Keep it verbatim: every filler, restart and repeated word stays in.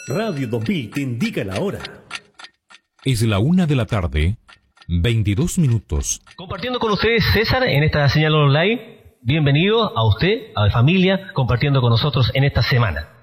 Radio dos mil te indica la hora. Es la una de la tarde, veintidós minutos. Compartiendo con ustedes, César, en esta señal online. Bienvenido a usted, a la familia, compartiendo con nosotros en esta semana.